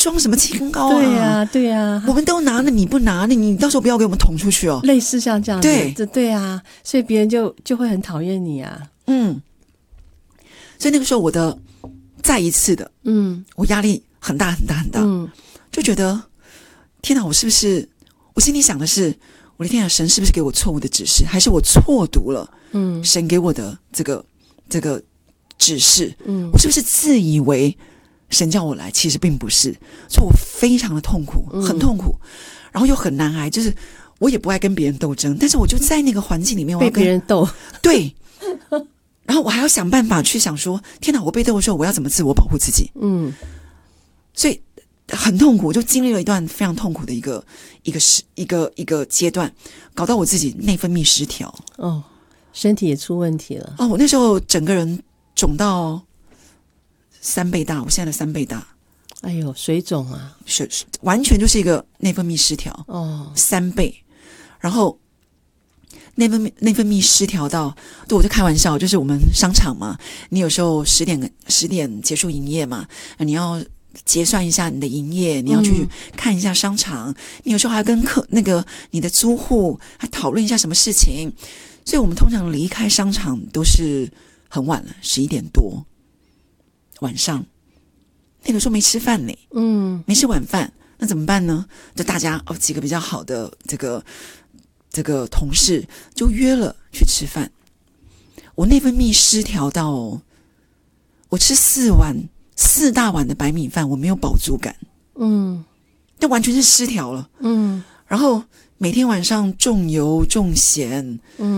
装什么气更高啊？ 对呀，对呀， 我们都拿了，你不拿，你到时候不要给我们捅出去哦。 类似像这样子， 对， 对啊，所以别人就会很讨厌你啊。 所以那个时候我的再一次的，我压力很大很大很大，就觉得天哪，我是不是？我心里想的是，我的天哪，神是不是给我错误的指示，还是我错读了？神给我的这个指示，我是不是自以为神叫我来，其实并不是，所以我非常的痛苦，很痛苦，然后又很难挨，就是我也不爱跟别人斗争，但是我就在那个环境里面，我要被别人斗， 对，然后我还要想办法去想说，天哪，我被斗的时候，我要怎么自我保护自己？所以很痛苦，我就经历了一段非常痛苦的一个阶段，搞到我自己内分泌失调， 身体也出问题了。 我那时候整个人肿到3倍大，我现在的3倍大。 哎呦，水肿啊， 完全就是一个内分泌失调，3倍。然后内分泌失调到，对，我就开玩笑，就是我们商场嘛，你有时候10点结束营业嘛，你要结算一下你的营业，你要去看一下商场，你有时候还要跟你的租户还讨论一下什么事情，所以我们通常离开商场都是很晚了，11点多晚上。那个时候没吃饭呢，没吃晚饭，那怎么办呢？就大家几个比较好的这个同事就约了去吃饭。我内分泌失调到我吃4大碗的白米饭，我没有饱足感，就完全是失调了，然后每天晚上重油重咸，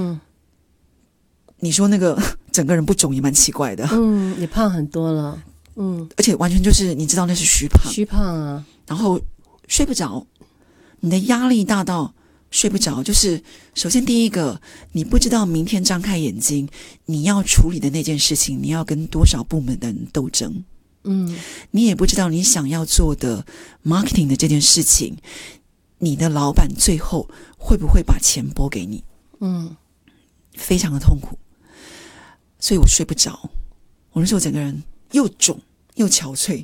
你说那个整个人不肿也蛮奇怪的， 也胖很多了， 而且完全就是你知道那是虚胖啊， 然后睡不着，你的压力大到睡不着，就是首先第一个，你不知道明天张开眼睛你要处理的那件事情，你要跟多少部门的人斗争，你也不知道你想要做的 marketing 的这件事情，你的老板最后会不会把钱拨给你，非常的痛苦，所以我睡不着，我那时候整个人又肿又憔悴。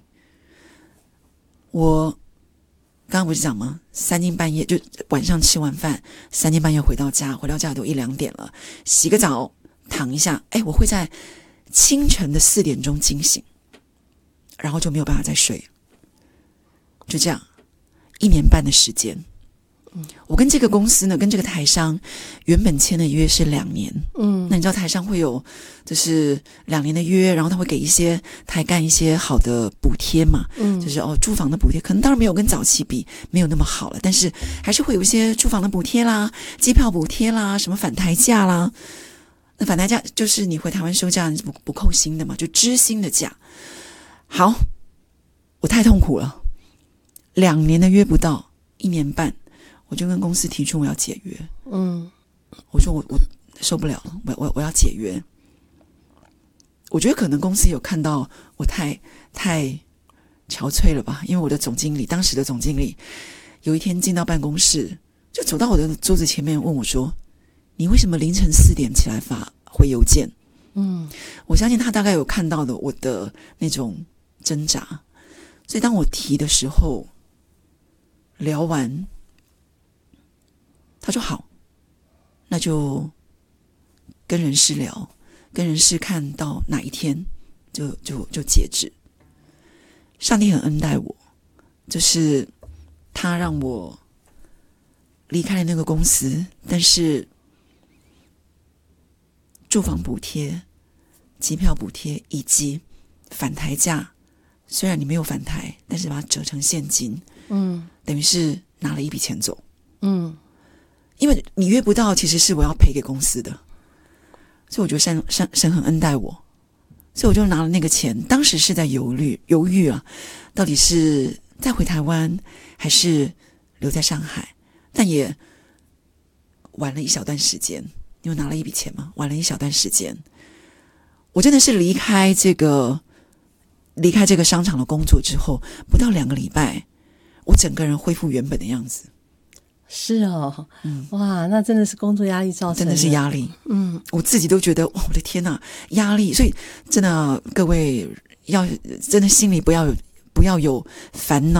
我刚刚不是讲吗？3更半夜就晚上吃完饭，3更半夜回到家都1、2点了，洗个澡躺一下，我会在清晨的4点钟惊醒，然后就没有办法再睡，就这样1年半的时间。我跟这个公司呢，跟这个台商原本签的约是2年，那你知道台商会有就是2年的约，然后他会给一些台干一些好的补贴嘛，就是住房的补贴，可能当然没有跟早期比没有那么好了，但是还是会有一些住房的补贴啦，机票补贴啦，什么返台假啦。那返台假就是你回台湾休假你是不扣薪的嘛，就知薪的假。好，我太痛苦了，2年的约不到，1年半。我就跟公司提出我要解约，我说我受不了了，我要解约。我觉得可能公司有看到我太憔悴了吧，因为我的当时的总经理有一天进到办公室，就走到我的桌子前面问我说，你为什么凌晨4点起来回邮件？我相信他大概有看到的我的那种挣扎，所以当我提的时候，聊完他说好，那就跟人事聊，跟人事看到哪一天就截止。上帝很恩待我，就是他让我离开了那个公司，但是住房补贴、机票补贴以及返台假，虽然你没有返台，但是把它折成现金，等于是拿了一笔钱走，因为你约不到，其实是我要赔给公司的，所以我觉得神很恩待我，所以我就拿了那个钱。当时是在犹豫啊，到底是再回台湾还是留在上海，但也晚了一小段时间，因为拿了一笔钱嘛，晚了一小段时间。我真的是离开这个商场的工作之后，不到2个礼拜，我整个人恢复原本的样子。 是哦，哇，那真的是工作压力造成的， 真的是压力，我自己都觉得，我的天哪，压力，所以真的各位要真的心里不要有烦恼。